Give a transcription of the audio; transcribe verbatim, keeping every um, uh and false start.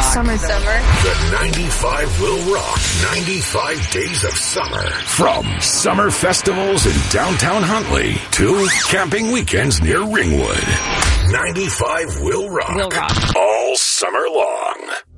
rock. Summer. Summer. The ninety-five will rock. ninety-five days of summer. From summer festivals in downtown Huntley to camping weekends near Ringwood. ninety-five will rock. Will rock. All summer long.